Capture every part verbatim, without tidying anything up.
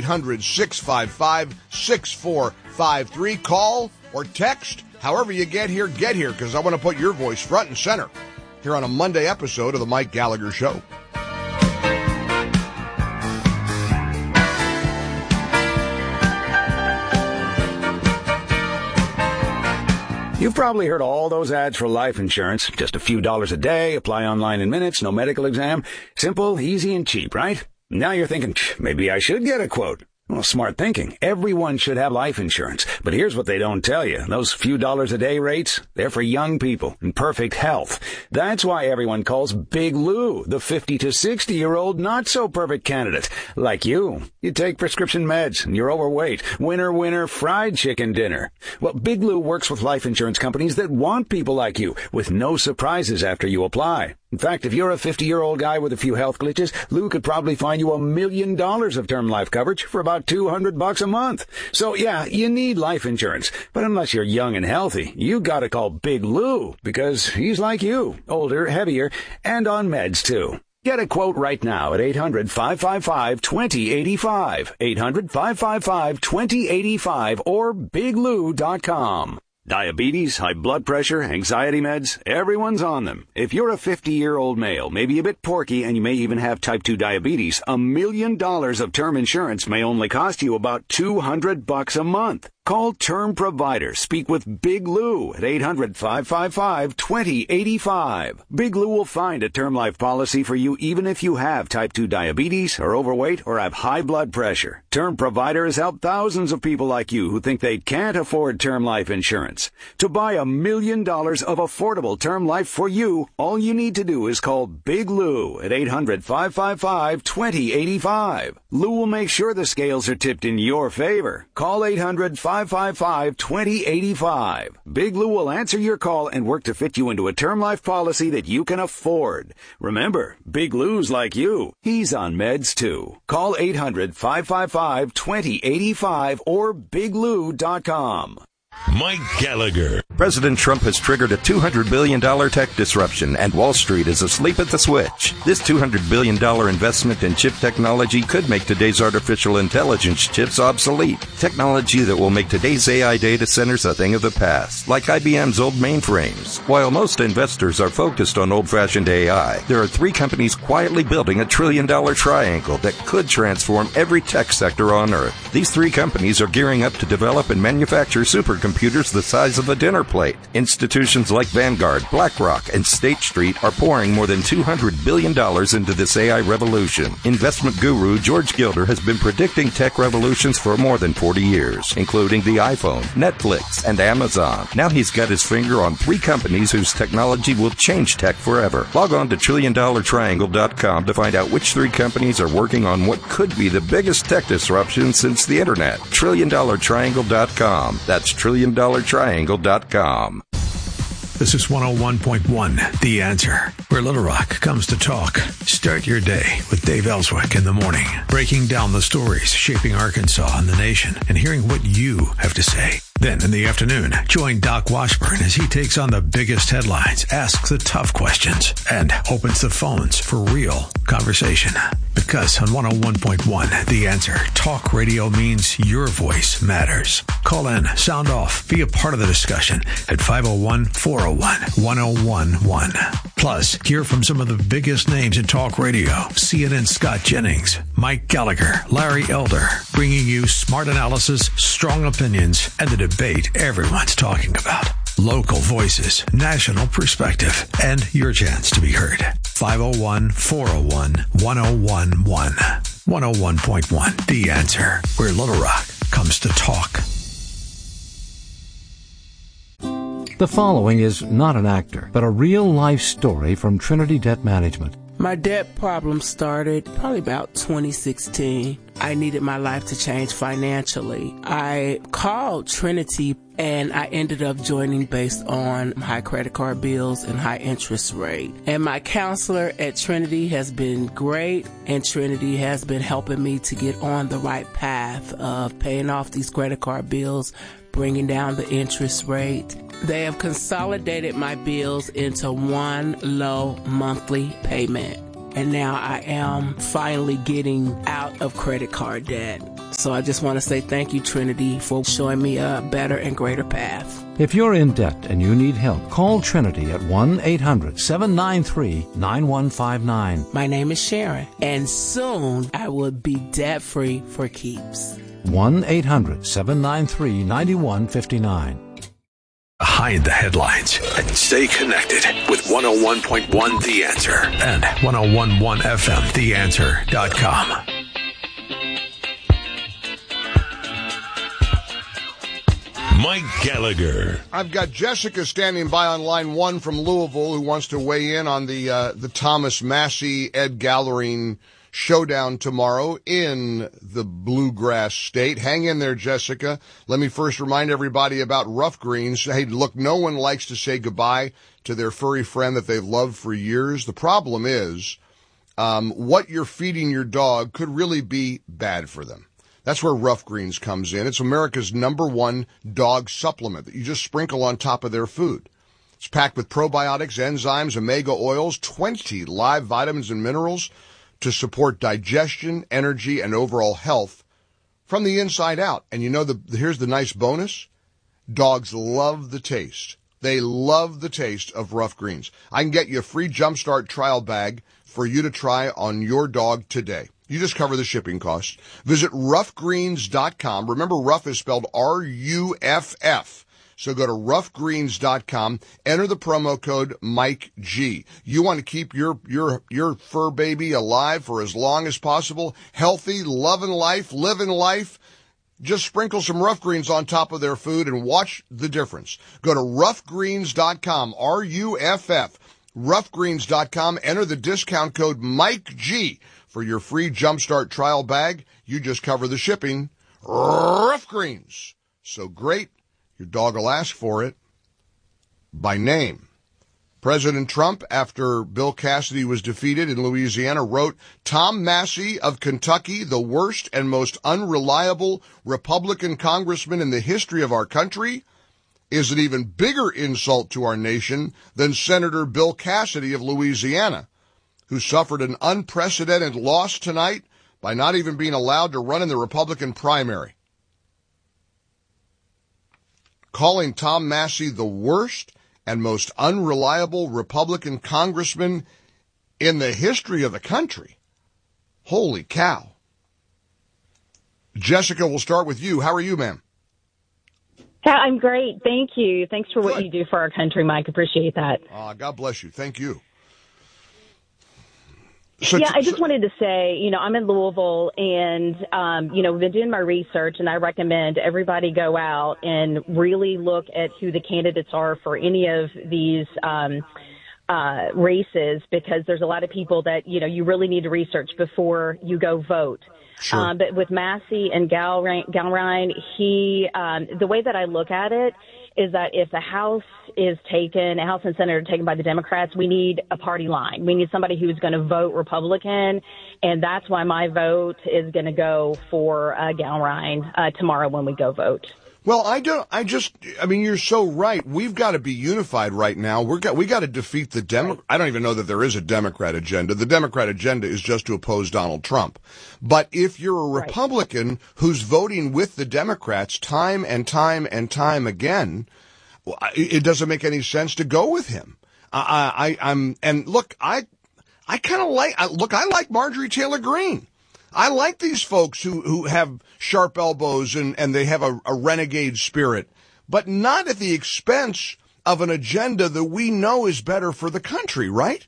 hundred, six five five, six four five three. Call or text. However you get here, get here, because I want to put your voice front and center here on a Monday episode of The Mike Gallagher Show. You've probably heard all those ads for life insurance. Just a few dollars a day, apply online in minutes, no medical exam. Simple, easy, and cheap, right? Now you're thinking, maybe I should get a quote. Well, smart thinking. Everyone should have life insurance. But here's what they don't tell you. Those few dollars a day rates, they're for young people in perfect health. That's why everyone calls Big Lou the fifty to sixty-year-old not-so-perfect candidate. Like you. You take prescription meds and you're overweight. Winner, winner, fried chicken dinner. Well, Big Lou works with life insurance companies that want people like you, with no surprises after you apply. In fact, if you're a fifty-year-old guy with a few health glitches, Lou could probably find you a million dollars of term life coverage for about two hundred bucks a month. So yeah, you need life insurance. But unless you're young and healthy, you gotta call Big Lou, because he's like you, older, heavier, and on meds too. Get a quote right now at eight hundred, five five five, two zero eight five, eight hundred, five five five, two zero eight five, or big lou dot com. Diabetes, high blood pressure, anxiety meds, everyone's on them. If you're a fifty-year-old male, maybe a bit porky, and you may even have type two diabetes, a million dollars of term insurance may only cost you about two hundred bucks a month. Call Term Provider. Speak with Big Lou at eight hundred, five five five, two zero eight five. Big Lou will find a term life policy for you even if you have type two diabetes, are overweight, or have high blood pressure. Term Provider has helped thousands of people like you who think they can't afford term life insurance. To buy a million dollars of affordable term life for you, all you need to do is call Big Lou at eight hundred, five five five, two zero eight five. Lou will make sure the scales are tipped in your favor. Call eight hundred, five five five, two zero eight five. Big Lou will answer your call and work to fit you into a term life policy that you can afford. Remember, Big Lou's like you. He's on meds too. Call eight hundred, five five five, two zero eight five or big lou dot com. Mike Gallagher. President Trump has triggered a two hundred billion dollars tech disruption, and Wall Street is asleep at the switch. This two hundred billion dollars investment in chip technology could make today's artificial intelligence chips obsolete. Technology that will make today's A I data centers a thing of the past, like I B M's old mainframes. While most investors are focused on old-fashioned A I, there are three companies quietly building a trillion-dollar triangle that could transform every tech sector on Earth. These three companies are gearing up to develop and manufacture supercomputers computers the size of a dinner plate. Institutions like Vanguard, BlackRock, and State Street are pouring more than two hundred billion dollars into this A I revolution. Investment guru George Gilder has been predicting tech revolutions for more than forty years, including the iPhone, Netflix, and Amazon. Now he's got his finger on three companies whose technology will change tech forever. Log on to trillion dollar triangle dot com to find out which three companies are working on what could be the biggest tech disruption since the internet. trillion dollar triangle dot com. That's trillion dollar triangle dot com. This is one oh one point one, The Answer, where Little Rock comes to talk. Start your day with Dave Ellswick in the morning, breaking down the stories shaping Arkansas and the nation and hearing what you have to say. Then in the afternoon, join Doc Washburn as he takes on the biggest headlines, asks the tough questions, and opens the phones for real conversation. Because on one oh one point one, The Answer, talk radio means your voice matters. Call in, sound off, be a part of the discussion at five oh one, four oh one, one oh one one. Plus, hear from some of the biggest names in talk radio. C N N's Scott Jennings, Mike Gallagher, Larry Elder, bringing you smart analysis, strong opinions, and the debate everyone's talking about. Local voices, national perspective, and your chance to be heard. five oh one, four oh one, one oh one one. one oh one point one, The Answer, where Little Rock comes to talk. The following is not an actor, but a real-life story from Trinity Debt Management. My debt problem started probably about twenty sixteen. I needed my life to change financially. I called Trinity and I ended up joining based on high credit card bills and high interest rate. And my counselor at Trinity has been great, and Trinity has been helping me to get on the right path of paying off these credit card bills, bringing down the interest rate. They have consolidated my bills into one low monthly payment. And now I am finally getting out of credit card debt. So I just want to say thank you, Trinity, for showing me a better and greater path. If you're in debt and you need help, call Trinity at one eight hundred seven nine three nine one five nine. My name is Sharon, and soon I will be debt-free for keeps. one eight hundred seven nine three nine one five nine. Behind the headlines and stay connected with one oh one point one The Answer and one oh one point one F M, the answer dot com. Mike Gallagher. I've got Jessica standing by on line one from Louisville who wants to weigh in on the uh, the Thomas Massie, Ed Gallerine showdown tomorrow in the Bluegrass State. Hang in there, Jessica. Let me first remind everybody about Rough Greens. Hey, look, no one likes to say goodbye to their furry friend that they've loved for years. The problem is um, what you're feeding your dog could really be bad for them. That's where Rough Greens comes in. It's America's number one dog supplement that you just sprinkle on top of their food. It's packed with probiotics, enzymes, omega oils, twenty live vitamins and minerals to support digestion, energy, and overall health from the inside out. And you know, the here's the nice bonus. Dogs love the taste. They love the taste of Rough Greens. I can get you a free Jumpstart trial bag for you to try on your dog today. You just cover the shipping costs. Visit rough greens dot com. Remember, Rough is spelled R U F F. So go to rough greens dot com, enter the promo code Mike G. You want to keep your, your, your fur baby alive for as long as possible, healthy, loving life, living life. Just sprinkle some Rough Greens on top of their food and watch the difference. Go to rough greens dot com, R U F F, rough greens dot com, enter the discount code Mike G for your free Jumpstart trial bag. You just cover the shipping. Rough Greens. So great. Your dog will ask for it by name. President Trump, after Bill Cassidy was defeated in Louisiana, wrote, Tom Massie of Kentucky, the worst and most unreliable Republican congressman in the history of our country, is an even bigger insult to our nation than Senator Bill Cassidy of Louisiana, who suffered an unprecedented loss tonight by not even being allowed to run in the Republican primary. Calling Tom Massie the worst and most unreliable Republican congressman in the history of the country. Holy cow. Jessica, we'll start with you. How are you, ma'am? I'm great. Thank you. Thanks for what Good. you do for our country, Mike. Appreciate that. Uh, God bless you. Thank you. So, yeah, I just so, wanted to say, you know, I'm in Louisville and, um, you know, I've been doing my research and I recommend everybody go out and really look at who the candidates are for any of these um, uh, races, because there's a lot of people that, you know, you really need to research before you go vote. Sure. Um, but with Massie and Gallerine, he, um, the way that I look at it is that if the House is taken, a House and Senate are taken by the Democrats, we need a party line. We need somebody who's going to vote Republican, and that's why my vote is going to go for uh, Gallerine uh, tomorrow when we go vote. Well, I don't, I just, I mean, you're so right. We've got to be unified right now. We're got, we got to defeat the Demo, I don't even know that there is a Democrat agenda. The Democrat agenda is just to oppose Donald Trump. But if you're a Republican right. who's voting with the Democrats time and time and time again, it doesn't make any sense to go with him. I, I, I'm, and look, I, I kind of like, I, look, I like Marjorie Taylor Greene. I like these folks who, who have sharp elbows and, and they have a, a renegade spirit, but not at the expense of an agenda that we know is better for the country, right?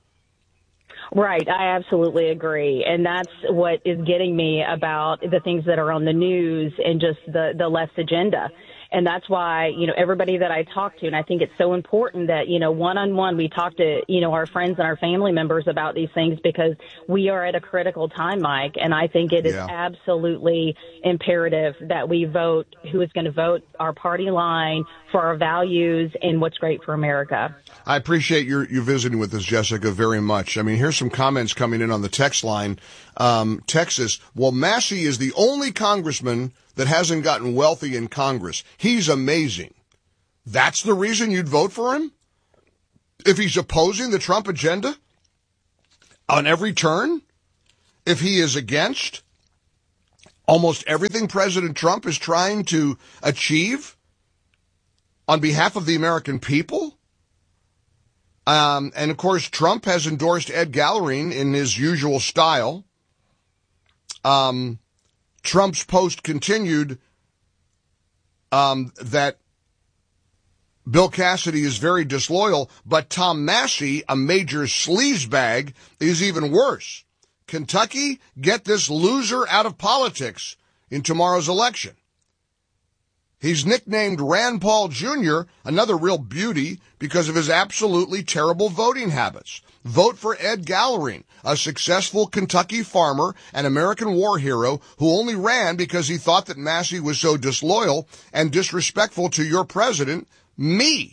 Right. I absolutely agree. And that's what is getting me about the things that are on the news and just the, the left agenda. And that's why, you know, everybody that I talk to, and I think it's so important that, you know, one-on-one we talk to, you know, our friends and our family members about these things, because we are at a critical time, Mike. And I think it is yeah. absolutely imperative that we vote who is going to vote our party line for our values and what's great for America. I appreciate your, you visiting with us, Jessica, very much. I mean, here's some comments coming in on the text line. Um, Texas, well, Massie is the only congressman that hasn't gotten wealthy in Congress. He's amazing. That's the reason you'd vote for him? If he's opposing the Trump agenda on every turn? If he is against almost everything President Trump is trying to achieve on behalf of the American people. Um, and, of course, Trump has endorsed Ed Gallerin in his usual style. Um, Trump's post continued um, that Bill Cassidy is very disloyal, but Tom Massie, a major sleazebag, is even worse. Kentucky, get this loser out of politics in tomorrow's election. He's nicknamed Rand Paul Junior, another real beauty, because of his absolutely terrible voting habits. Vote for Ed Gallerin, a successful Kentucky farmer and American war hero who only ran because he thought that Massie was so disloyal and disrespectful to your president, me.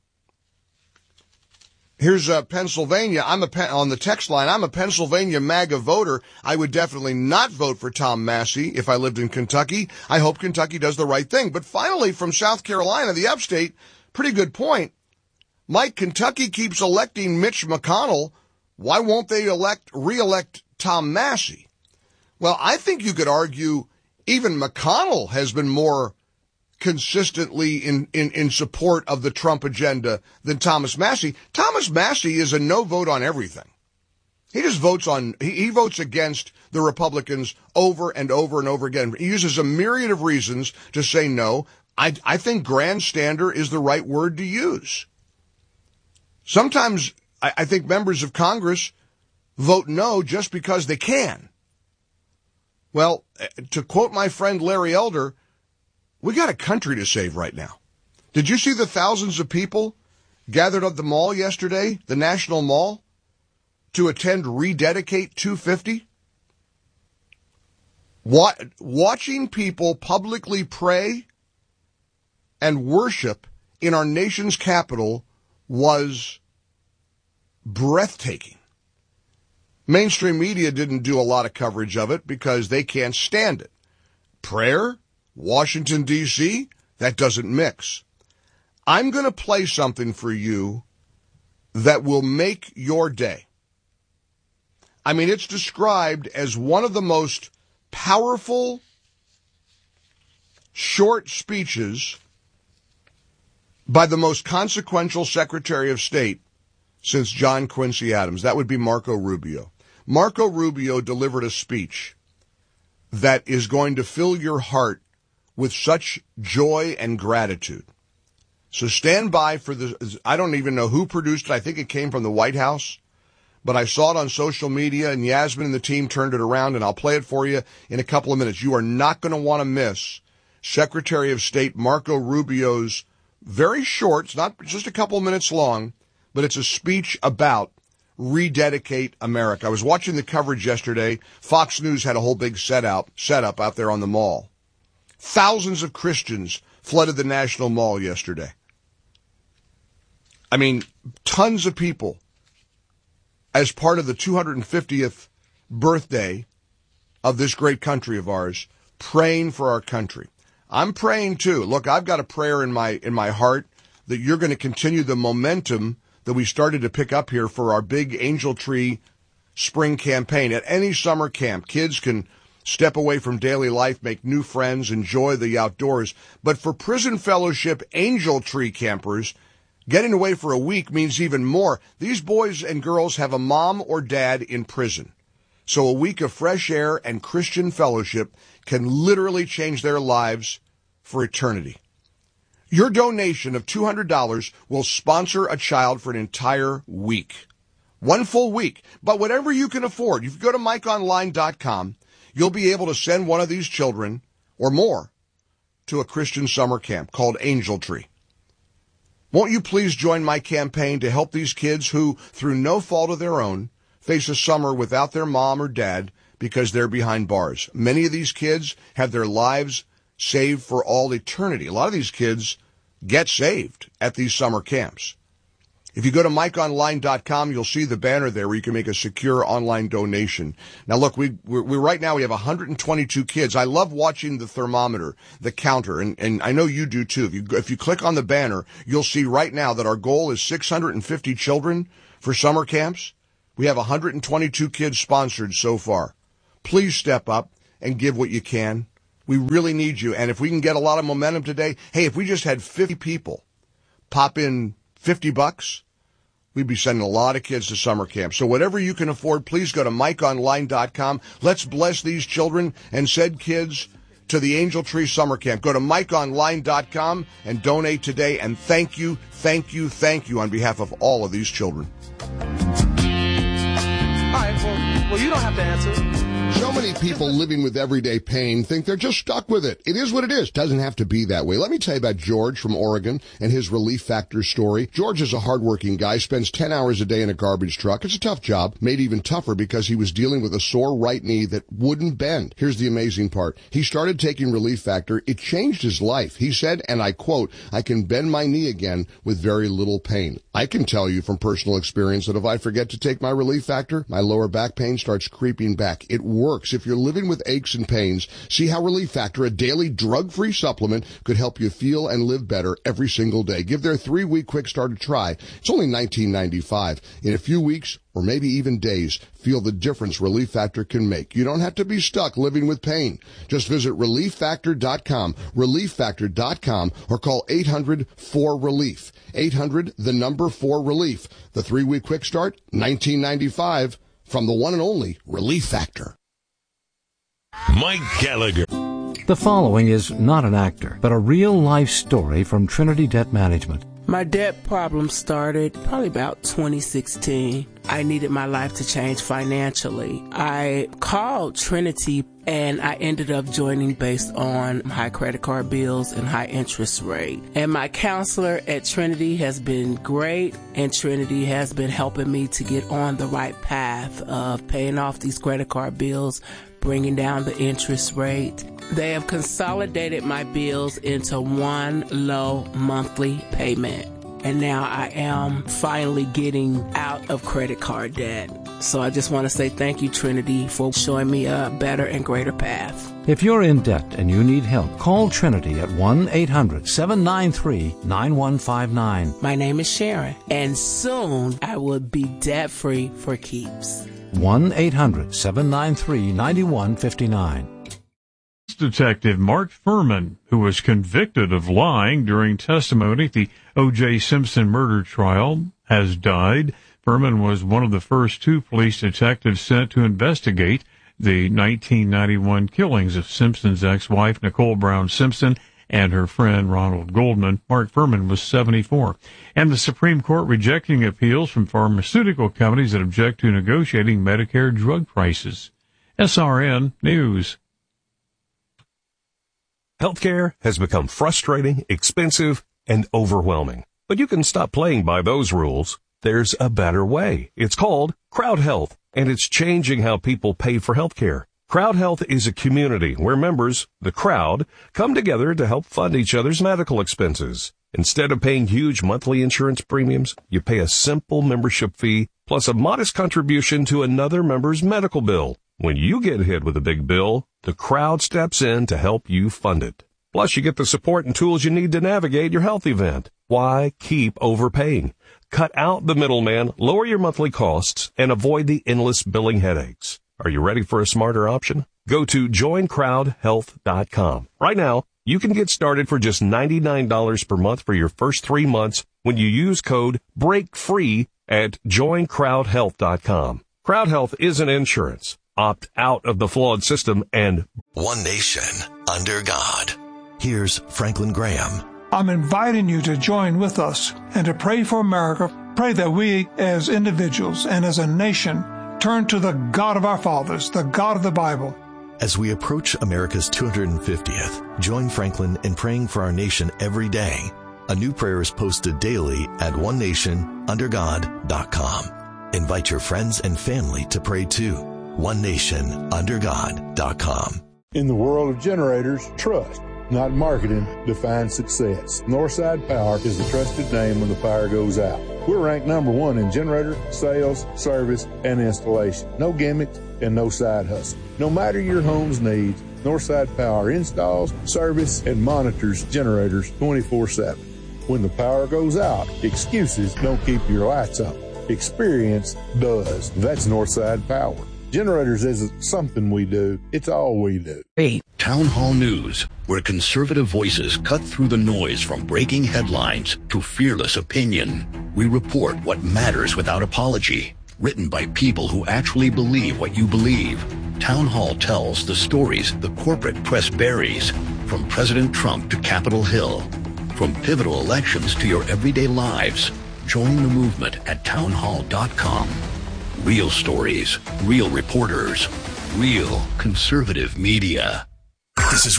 Here's uh, Pennsylvania. I'm a on the text line. I'm a Pennsylvania MAGA voter. I would definitely not vote for Tom Massie if I lived in Kentucky. I hope Kentucky does the right thing. But finally, from South Carolina, the upstate, pretty good point. Mike, Kentucky keeps electing Mitch McConnell. Why won't they elect re-elect Tom Massie? Well, I think you could argue even McConnell has been more consistently in, in, in support of the Trump agenda than Thomas Massie. Thomas Massie is a no vote on everything. He just votes on, he, he votes against the Republicans over and over and over again. He uses a myriad of reasons to say no. I, I think grandstander is the right word to use. Sometimes I, I think members of Congress vote no just because they can. Well, to quote my friend Larry Elder, we got a country to save right now. Did you see the thousands of people gathered at the mall yesterday, the National Mall, to attend Rededicate two fifty? What, watching people publicly pray and worship in our nation's capital was breathtaking. Mainstream media didn't do a lot of coverage of it because they can't stand it. Prayer? Washington, D C, that doesn't mix. I'm going to play something for you that will make your day. I mean, it's described as one of the most powerful short speeches by the most consequential Secretary of State since John Quincy Adams. That would be Marco Rubio. Marco Rubio delivered a speech that is going to fill your heart with such joy and gratitude. So stand by for the, I don't even know who produced it. I think it came from the White House, but I saw it on social media, and Yasmin and the team turned it around, and I'll play it for you in a couple of minutes. You are not going to want to miss Secretary of State Marco Rubio's very short, it's not just a couple of minutes long, but it's a speech about Rededicate America. I was watching the coverage yesterday. Fox News had a whole big set out, setup out there on the mall. Thousands of Christians flooded the National Mall yesterday. I mean, tons of people as part of the two hundred fiftieth birthday of this great country of ours, praying for our country. I'm praying too. Look, I've got a prayer in my in my heart that you're going to continue the momentum that we started to pick up here for our big Angel Tree spring campaign. At any summer camp, kids can step away from daily life, make new friends, enjoy the outdoors. But for Prison Fellowship Angel Tree campers, getting away for a week means even more. These boys and girls have a mom or dad in prison. So a week of fresh air and Christian fellowship can literally change their lives for eternity. Your donation of two hundred dollars will sponsor a child for an entire week. One full week. But whatever you can afford, if you go to mike online dot com, you'll be able to send one of these children, or more, to a Christian summer camp called Angel Tree. Won't you please join my campaign to help these kids who, through no fault of their own, face a summer without their mom or dad because they're behind bars. Many of these kids have their lives saved for all eternity. A lot of these kids get saved at these summer camps. If you go to mike online dot com, you'll see the banner there where you can make a secure online donation. Now, look, we we right now we have one hundred twenty-two kids. I love watching the thermometer, the counter, and, and I know you do too. If you, if you click on the banner, you'll see right now that our goal is six hundred fifty children for summer camps. We have one hundred twenty-two kids sponsored so far. Please step up and give what you can. We really need you. And if we can get a lot of momentum today, hey, if we just had fifty people pop in fifty bucks, we'd be sending a lot of kids to summer camp. So whatever you can afford, please go to mike online dot com. Let's bless these children and send kids to the Angel Tree Summer Camp. Go to mike online dot com and donate today. And thank you, thank you, thank you on behalf of all of these children. All right, well, well, you don't have to answer. So many people living with everyday pain think they're just stuck with it. It is what it is. Doesn't have to be that way. Let me tell you about George from Oregon and his Relief Factor story. George is a hardworking guy, spends ten hours a day in a garbage truck. It's a tough job, made even tougher because he was dealing with a sore right knee that wouldn't bend. Here's the amazing part. He started taking Relief Factor. It changed his life. He said, and I quote, "I can bend my knee again with very little pain." I can tell you from personal experience that if I forget to take my Relief Factor, my lower back pain starts creeping back. It works. If you're living with aches and pains, see how Relief Factor, a daily drug-free supplement, could help you feel and live better every single day. Give their three-week quick start a try. It's only nineteen ninety-five. In a few weeks, or maybe even days, feel the difference Relief Factor can make. You don't have to be stuck living with pain. Just visit relief factor dot com, relief factor dot com, or call eight hundred four relief. eight hundred, the number four relief. The three-week quick start, nineteen ninety-five, from the one and only Relief Factor. Mike Gallagher. The following is not an actor, but a real-life story from Trinity Debt Management. My debt problem started probably about twenty sixteen. I needed my life to change financially. I called Trinity and I ended up joining based on high credit card bills and high interest rate. And my counselor at Trinity has been great, and Trinity has been helping me to get on the right path of paying off these credit card bills, bringing down the interest rate. They have consolidated my bills into one low monthly payment. And now I am finally getting out of credit card debt. So I just want to say thank you, Trinity, for showing me a better and greater path. If you're in debt and you need help, call Trinity at one eight hundred seven nine three nine one five nine. My name is Sharon, and soon I will be debt-free for keeps. one eight hundred seven nine three nine one five nine. Detective Mark Furman, who was convicted of lying during testimony at the O J Simpson murder trial, has died. Furman was one of the first two police detectives sent to investigate the nineteen ninety-one killings of Simpson's ex-wife, Nicole Brown Simpson, and her friend Ronald Goldman. Mark Furman was seventy-four. And the Supreme Court rejecting appeals from pharmaceutical companies that object to negotiating Medicare drug prices. S R N News. Healthcare has become frustrating, expensive, and overwhelming. But you can stop playing by those rules. There's a better way. It's called Crowd Health, and it's changing how people pay for healthcare. Crowd Health is a community where members, the crowd, come together to help fund each other's medical expenses. Instead of paying huge monthly insurance premiums, you pay a simple membership fee plus a modest contribution to another member's medical bill. When you get hit with a big bill, the crowd steps in to help you fund it. Plus, you get the support and tools you need to navigate your health event. Why keep overpaying? Cut out the middleman, lower your monthly costs, and avoid the endless billing headaches. Are you ready for a smarter option? Go to join crowd health dot com. Right now, you can get started for just ninety-nine dollars per month for your first three months when you use code BREAKFREE at join crowd health dot com. Crowd Health isn't insurance. Opt out of the flawed system and One Nation under God. Here's Franklin Graham. I'm inviting you to join with us and to pray for America. Pray that we as individuals and as a nation turn to the God of our fathers, the God of the Bible. As we approach America's two hundred fiftieth, join Franklin in praying for our nation every day. A new prayer is posted daily at one nation under god dot com. Invite your friends and family to pray too. one nation under god dot com. In the world of generators, trust, not marketing, defines success. Northside Power is the trusted name when the power goes out. We're ranked number one in generator, sales, service, and installation. No gimmicks and no side hustle. No matter your home's needs, Northside Power installs, service, and monitors generators twenty-four seven. When the power goes out, excuses don't keep your lights on. Experience does. That's Northside Power. Generators isn't something we do, it's all we do. Hey. Town Hall News, where conservative voices cut through the noise from breaking headlines to fearless opinion. We report what matters without apology. Written by people who actually believe what you believe. Town Hall tells the stories the corporate press buries, from President Trump to Capitol Hill. From pivotal elections to your everyday lives. Join the movement at town hall dot com. Real stories, real reporters, real conservative media. This is